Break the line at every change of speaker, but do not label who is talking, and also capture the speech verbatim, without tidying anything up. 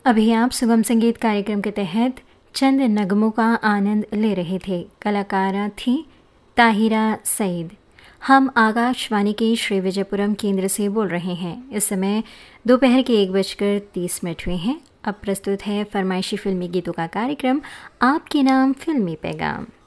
अभी आप सुगम संगीत कार्यक्रम के तहत चंद नगमों का आनंद ले रहे थे। कलाकारा थी ताहिरा सईद। हम आकाशवाणी के श्री विजयपुरम केंद्र से बोल रहे हैं। इस समय दोपहर के एक बजकर तीस मिनट हुए हैं। अब प्रस्तुत है फरमाइशी फिल्मी गीतों का कार्यक्रम आपके नाम फिल्मी पैगाम।